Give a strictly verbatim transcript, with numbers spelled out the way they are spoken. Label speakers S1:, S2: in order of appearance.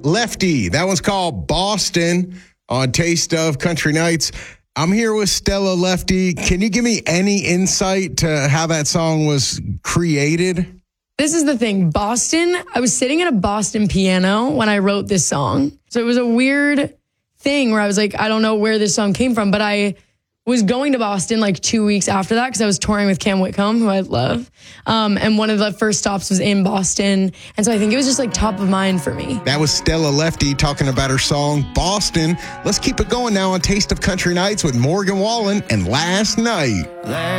S1: Lefty. That one's called Boston on Taste of Country Nights. I'm here with Stella Lefty. Can you give me any insight to how that song was created?
S2: This is the thing. Boston, I was sitting at a Boston piano when I wrote this song. So it was a weird thing where I was like, I don't know where this song came from, but I was going to Boston like two weeks after that because I was touring with Cam Whitcomb, who I love. Um, and one of the first stops was in Boston. And so I think it was just like top of mind for me.
S1: That was Stella Lefty talking about her song, Boston. Let's keep it going now on Taste of Country Nights with Morgan Wallen and Last Night.